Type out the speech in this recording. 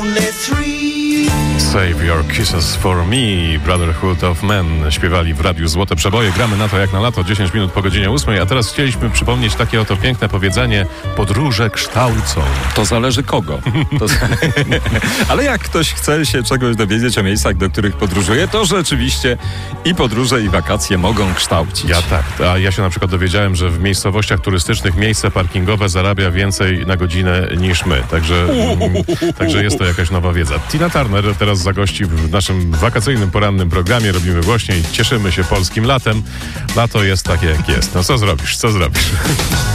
Save Your Kisses For Me, Brotherhood of Men śpiewali w radiu Złote Przeboje. Gramy na to jak na lato, 10 minut po godzinie 8, a teraz chcieliśmy przypomnieć takie oto piękne powiedzenie: podróże kształcą. To zależy kogo. Ale jak ktoś chce się czegoś dowiedzieć o miejscach, do których podróżuje, to rzeczywiście i podróże, i wakacje mogą kształcić. Ja się na przykład dowiedziałem, że w miejscowościach turystycznych miejsce parkingowe zarabia więcej na godzinę niż my. Także jest to jakaś nowa wiedza. Tina Turner teraz zagości w naszym wakacyjnym porannym programie. Robimy głośniej, cieszymy się polskim latem. Lato jest takie, jak jest. No co zrobisz?